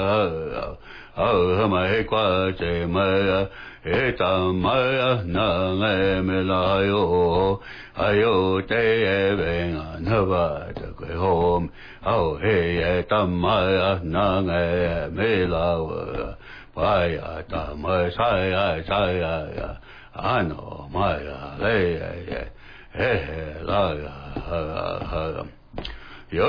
mai qua chế mai e ta mai na nghe me la yo ayo te e ven na ba te que home au he e ta mai na nghe me la pa ya ta mai sai ya ano mai le he la ya